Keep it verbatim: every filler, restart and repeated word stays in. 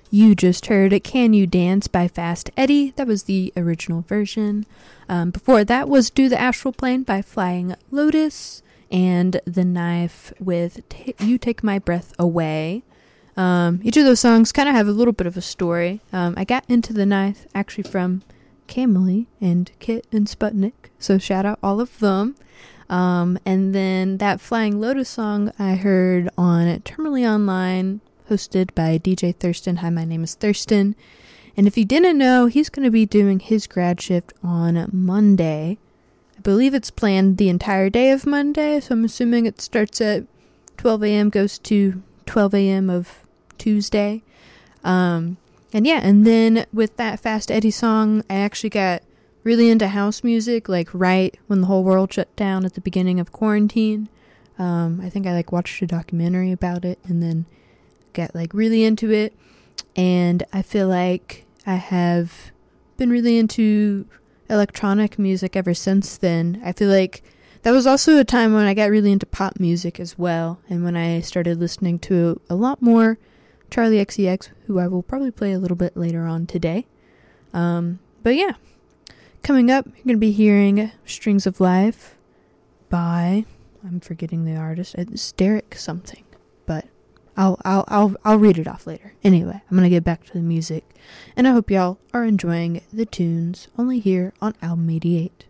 You just heard Can You Dance by Fast Eddie. That was the original version. Um, before that was Do the Astral Plane by Flying Lotus. And The Knife with T- You Take My Breath Away. Um, each of those songs kind of have a little bit of a story. Um, I got into The Knife actually from Camely and Kit and Sputnik. So shout out all of them. Um, and then that Flying Lotus song I heard on Terminally Online, hosted by D J Thurston. Hi, my name is Thurston. And if you didn't know, he's going to be doing his grad shift on Monday. I believe it's planned the entire day of Monday, so I'm assuming it starts at twelve a.m., goes to twelve a.m. of Tuesday. Um, and yeah, and then with that Fast Eddie song, I actually got really into house music, like right when the whole world shut down at the beginning of quarantine. Um, I think I like watched a documentary about it and then got like really into it, and I feel like I have been really into electronic music ever since then. I feel like that was also a time when I got really into pop music as well, and when I started listening to a lot more Charlie X C X, who I will probably play a little bit later on today. Um, but yeah, coming up, you're going to be hearing Strings of Life by, I'm forgetting the artist, it's Derek something, but I'll I'll I'll I'll read it off later. Anyway, I'm gonna get back to the music, and I hope y'all are enjoying the tunes only here on Album eighty-eight.